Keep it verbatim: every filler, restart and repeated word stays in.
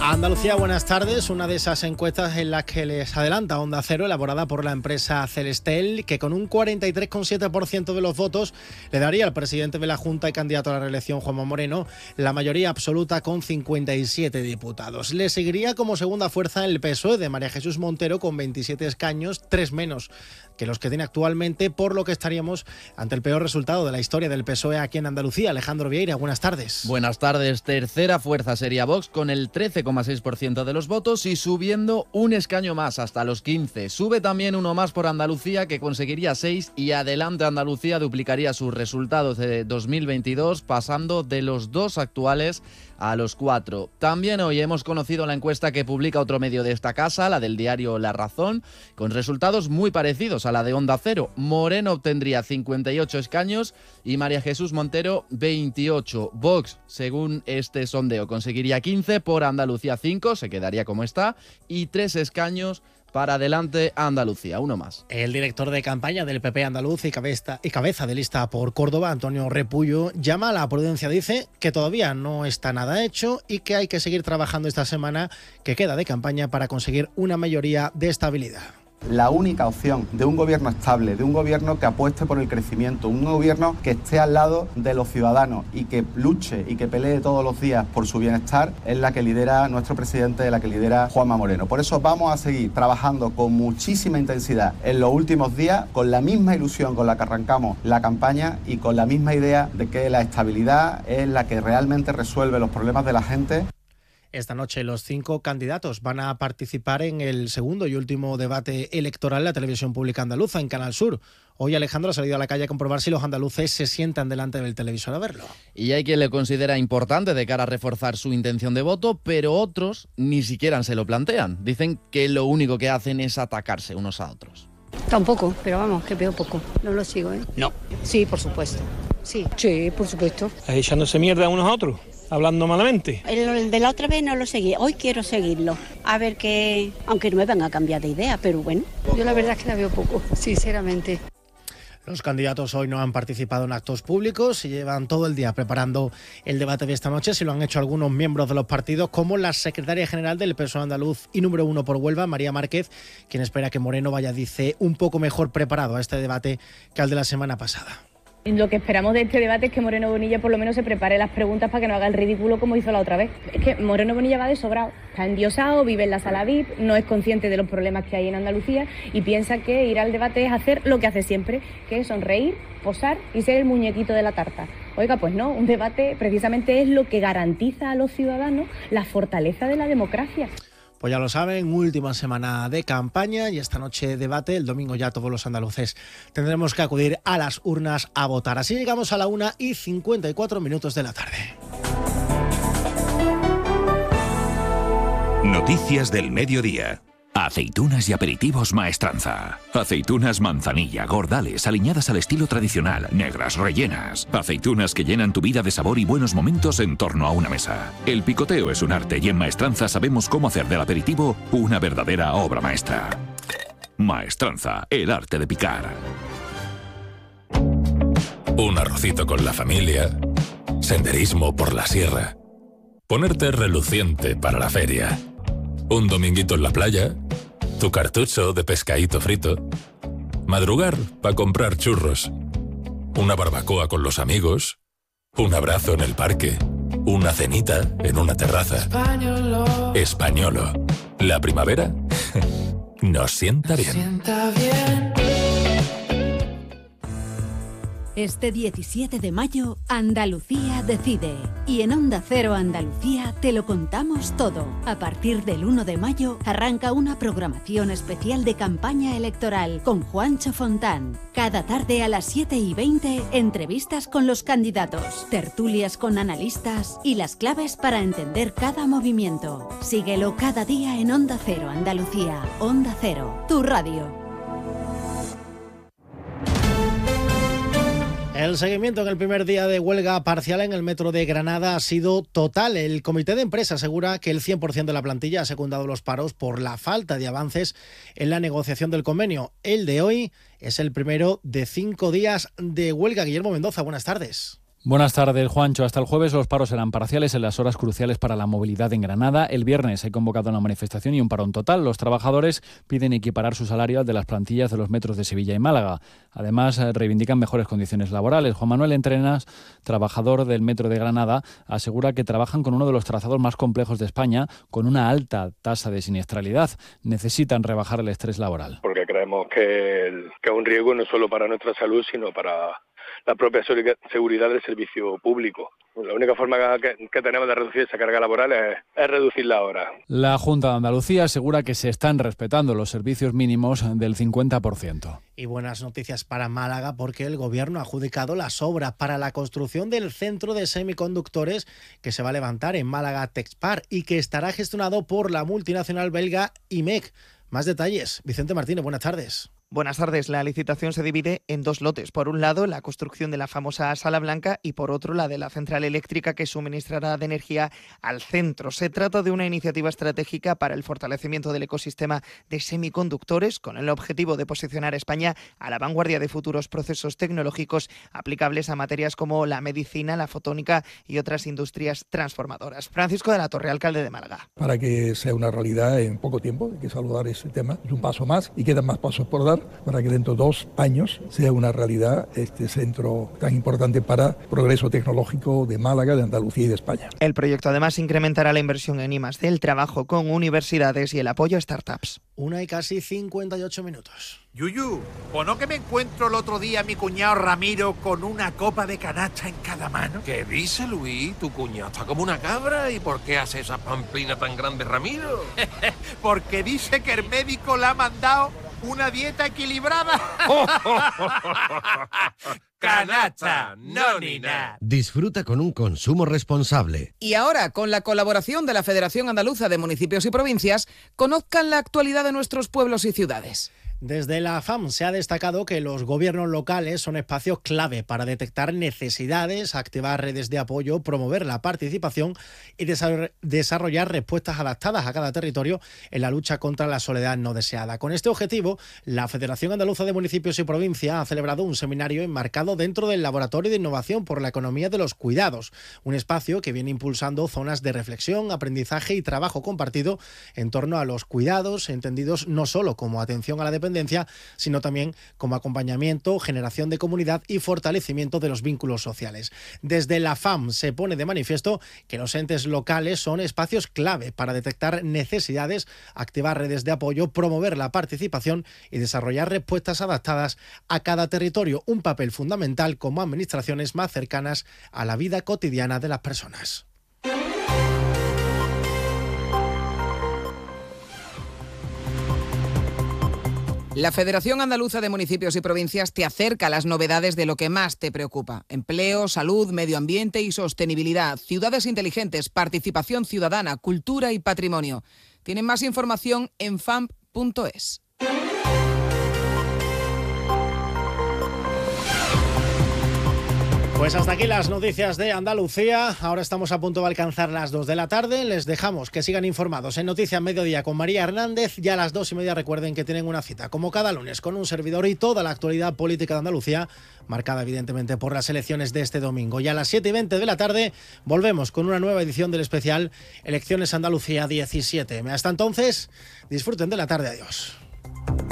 Andalucía, buenas tardes. Una de esas encuestas en las que les adelanta Onda Cero, elaborada por la empresa Celestel, que con un cuarenta y tres coma siete por ciento de los votos le daría al presidente de la Junta y candidato a la reelección, Juanma Moreno, la mayoría absoluta con cincuenta y siete diputados. Le seguiría como segunda fuerza el P S O E de María Jesús Montero con veintisiete escaños, tres menos que los que tiene actualmente, por lo que estaríamos ante el peor resultado de la historia del P S O E aquí en Andalucía. Alejandro Vieira, buenas tardes. Buenas tardes. Tercera fuerza sería Vox con el trece coma seis por ciento de los votos y subiendo un escaño más hasta los quince. Sube también uno más por Andalucía, que conseguiría seis, y Adelante Andalucía duplicaría sus resultados de dos mil veintidós, pasando de los dos actuales a los cuatro. También hoy hemos conocido la encuesta que publica otro medio de esta casa, la del diario La Razón, con resultados muy parecidos a la de Onda Cero. Moreno obtendría cincuenta y ocho escaños y María Jesús Montero veintiocho. Vox, según este sondeo, conseguiría quince, por Andalucía cinco, se quedaría como está, y tres escaños para Adelante Andalucía, uno más. El director de campaña del P P andaluz y cabeza, y cabeza de lista por Córdoba, Antonio Repullo, llama a la prudencia. Dice que todavía no está nada hecho y que hay que seguir trabajando esta semana que queda de campaña para conseguir una mayoría de estabilidad. La única opción de un gobierno estable, de un gobierno que apueste por el crecimiento, un gobierno que esté al lado de los ciudadanos y que luche y que pelee todos los días por su bienestar, es la que lidera nuestro presidente, la que lidera Juanma Moreno. Por eso vamos a seguir trabajando con muchísima intensidad en los últimos días, con la misma ilusión con la que arrancamos la campaña y con la misma idea de que la estabilidad es la que realmente resuelve los problemas de la gente. Esta noche los cinco candidatos van a participar en el segundo y último debate electoral en la televisión pública andaluza, en Canal Sur. Hoy Alejandro ha salido a la calle a comprobar si los andaluces se sientan delante del televisor a verlo. Y hay quien le considera importante de cara a reforzar su intención de voto, pero otros ni siquiera se lo plantean. Dicen que lo único que hacen es atacarse unos a otros. Tampoco, pero vamos, que veo poco. No lo sigo, ¿eh? No. Sí, por supuesto. Sí, sí, por supuesto. Echándose mierda unos a otros, hablando malamente. El, el de la otra vez no lo seguí, hoy quiero seguirlo. A ver qué, aunque no me van a cambiar de idea, pero bueno. Yo la verdad es que la veo poco, sinceramente. Los candidatos hoy no han participado en actos públicos y llevan todo el día preparando el debate de esta noche. Si lo han hecho algunos miembros de los partidos, como la secretaria general del P S O E andaluz y número uno por Huelva, María Márquez, quien espera que Moreno vaya, dice, un poco mejor preparado a este debate que al de la semana pasada. Lo que esperamos de este debate es que Moreno Bonilla por lo menos se prepare las preguntas para que no haga el ridículo como hizo la otra vez. Es que Moreno Bonilla va de sobrado, está endiosado, vive en la sala V I P, no es consciente de los problemas que hay en Andalucía y piensa que ir al debate es hacer lo que hace siempre, que es sonreír, posar y ser el muñequito de la tarta. Oiga, pues no, un debate precisamente es lo que garantiza a los ciudadanos la fortaleza de la democracia. Pues ya lo saben, última semana de campaña y esta noche debate. El domingo ya todos los andaluces tendremos que acudir a las urnas a votar. Así llegamos a la una y cincuenta y cuatro minutos de la tarde. Noticias del mediodía. Aceitunas y aperitivos Maestranza. Aceitunas manzanilla, gordales, aliñadas al estilo tradicional, negras, rellenas. Aceitunas que llenan tu vida de sabor y buenos momentos en torno a una mesa. El picoteo es un arte y en Maestranza sabemos cómo hacer del aperitivo una verdadera obra maestra. Maestranza, el arte de picar. Un arrocito con la familia. Senderismo por la sierra. Ponerte reluciente para la feria. Un dominguito en la playa, tu cartucho de pescadito frito, madrugar para comprar churros, una barbacoa con los amigos, un abrazo en el parque, una cenita en una terraza. Españolo. Españolo. La primavera nos sienta bien. Sienta bien. Este diecisiete de mayo, Andalucía decide. Y en Onda Cero Andalucía te lo contamos todo. A partir del uno de mayo arranca una programación especial de campaña electoral con Juancho Fontán. Cada tarde a las siete y veinte, entrevistas con los candidatos, tertulias con analistas y las claves para entender cada movimiento. Síguelo cada día en Onda Cero Andalucía. Onda Cero, tu radio. El seguimiento en el primer día de huelga parcial en el metro de Granada ha sido total. El comité de empresa asegura que el cien por ciento de la plantilla ha secundado los paros por la falta de avances en la negociación del convenio. El de hoy es el primero de cinco días de huelga. Guillermo Mendoza, buenas tardes. Buenas tardes, Juancho. Hasta el jueves los paros serán parciales en las horas cruciales para la movilidad en Granada. El viernes hay convocado una manifestación y un parón total. Los trabajadores piden equiparar su salario al de las plantillas de los metros de Sevilla y Málaga. Además, reivindican mejores condiciones laborales. Juan Manuel Entrenas, trabajador del Metro de Granada, asegura que trabajan con uno de los trazados más complejos de España, con una alta tasa de siniestralidad. Necesitan rebajar el estrés laboral. Porque creemos que, el, que es un riesgo no solo para nuestra salud, sino para la propia seguridad del servicio público. La única forma que, que tenemos de reducir esa carga laboral es, es reducir la hora. La Junta de Andalucía asegura que se están respetando los servicios mínimos del cincuenta por ciento. Y buenas noticias para Málaga porque el Gobierno ha adjudicado las obras para la construcción del centro de semiconductores que se va a levantar en Málaga Texpar y que estará gestionado por la multinacional belga I M E C. Más detalles. Vicente Martínez, buenas tardes. Buenas tardes. La licitación se divide en dos lotes. Por un lado, la construcción de la famosa Sala Blanca y por otro, la de la central eléctrica que suministrará de energía al centro. Se trata de una iniciativa estratégica para el fortalecimiento del ecosistema de semiconductores con el objetivo de posicionar a España a la vanguardia de futuros procesos tecnológicos aplicables a materias como la medicina, la fotónica y otras industrias transformadoras. Francisco de la Torre, alcalde de Málaga. Para que sea una realidad en poco tiempo, hay que saludar ese tema. Es un paso más y quedan más pasos por dar para que dentro de dos años sea una realidad este centro tan importante para progreso tecnológico de Málaga, de Andalucía y de España. El proyecto además incrementará la inversión en I más D, el trabajo con universidades y el apoyo a startups. Una y casi cincuenta y ocho minutos. Yuyu, ¿o no que me encuentro el otro día a mi cuñado Ramiro con una copa de canacha en cada mano? ¿Qué dice, Luis? Tu cuñado está como una cabra. ¿Y por qué hace esa pamplina tan grande, Ramiro? Porque dice que el médico le ha mandado una dieta equilibrada. Canacha, no ni nada. Disfruta con un consumo responsable. Y ahora, con la colaboración de la Federación Andaluza de Municipios y Provincias, conozcan la actualidad de nuestros pueblos y ciudades. Desde la F A M se ha destacado que los gobiernos locales son espacios clave para detectar necesidades, activar redes de apoyo, promover la participación y desarrollar respuestas adaptadas a cada territorio en la lucha contra la soledad no deseada. Con este objetivo, la Federación Andaluza de Municipios y Provincias ha celebrado un seminario enmarcado dentro del Laboratorio de Innovación por la Economía de los Cuidados, un espacio que viene impulsando zonas de reflexión, aprendizaje y trabajo compartido en torno a los cuidados, entendidos no solo como atención a la dependencia, sino también como acompañamiento, generación de comunidad y fortalecimiento de los vínculos sociales. Desde la F A M se pone de manifiesto que los entes locales son espacios clave para detectar necesidades, activar redes de apoyo, promover la participación y desarrollar respuestas adaptadas a cada territorio, un papel fundamental como administraciones más cercanas a la vida cotidiana de las personas. La Federación Andaluza de Municipios y Provincias te acerca a las novedades de lo que más te preocupa. Empleo, salud, medio ambiente y sostenibilidad, ciudades inteligentes, participación ciudadana, cultura y patrimonio. Tienen más información en f a m punto es. Pues hasta aquí las noticias de Andalucía. Ahora estamos a punto de alcanzar las dos de la tarde. Les dejamos que sigan informados en Noticias Mediodía con María Hernández. Ya a las dos y media recuerden que tienen una cita, como cada lunes, con un servidor y toda la actualidad política de Andalucía, marcada evidentemente por las elecciones de este domingo. Y a las siete y veinte de la tarde volvemos con una nueva edición del especial Elecciones Andalucía diecisiete. Hasta entonces, disfruten de la tarde. Adiós.